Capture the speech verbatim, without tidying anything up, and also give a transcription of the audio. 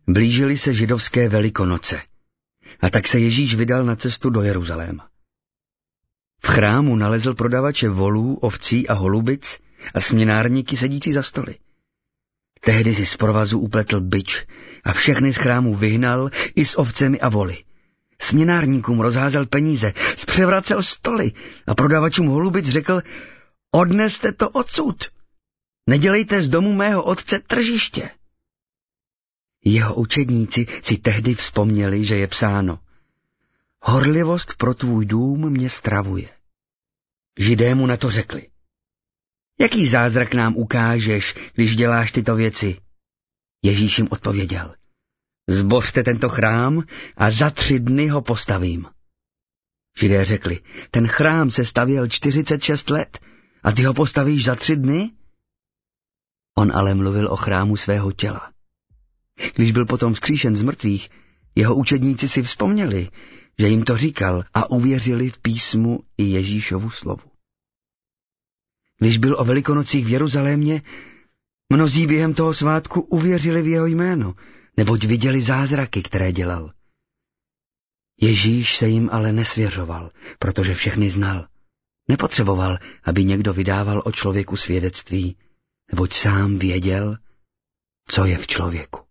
Blížily se židovské Velikonoce a tak se Ježíš vydal na cestu do Jeruzaléma. V chrámu nalezl prodavače volů, ovcí a holubic a směnárníky sedící za stoly. Tehdy si z provazu upletl bič a všechny z chrámu vyhnal i s ovcemi a voly. Směnárníkům rozházel peníze, zpřevracel stoly a prodavačům holubic řekl: odneste to odsud, nedělejte z domu mého otce tržiště. Jeho učedníci si tehdy vzpomněli, že je psáno: horlivost pro tvůj dům mě stravuje. Židé mu na to řekli: jaký zázrak nám ukážeš, když děláš tyto věci? Ježíš jim odpověděl: zbořte tento chrám a za tři dny ho postavím. Židé řekli: ten chrám se stavěl čtyřicet šest let a ty ho postavíš za tři dny? On ale mluvil o chrámu svého těla. Když byl potom vzkříšen z mrtvých, jeho učedníci si vzpomněli, že jim to říkal, a uvěřili v písmu i Ježíšovu slovu. Když byl o Velikonocích v Jeruzalémě, mnozí během toho svátku uvěřili v jeho jméno, neboť viděli zázraky, které dělal. Ježíš se jim ale nesvěřoval, protože všechny znal. Nepotřeboval, aby někdo vydával o člověku svědectví, neboť sám věděl, co je v člověku.